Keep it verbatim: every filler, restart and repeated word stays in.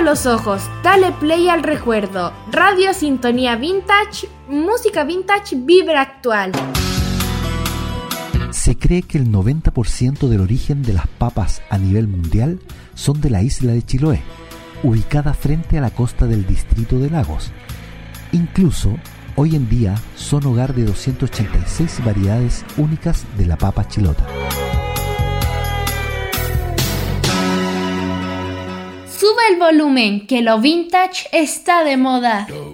los ojos, dale play al recuerdo. Radio Sintonía Vintage, música vintage, vibra actual. Se cree que el noventa por ciento del origen de las papas a nivel mundial son de la isla de Chiloé, ubicada frente a la costa del distrito de Lagos. Incluso, hoy en día son hogar de doscientas ochenta y seis variedades únicas de la papa chilota. Sube el volumen, que lo vintage está de moda.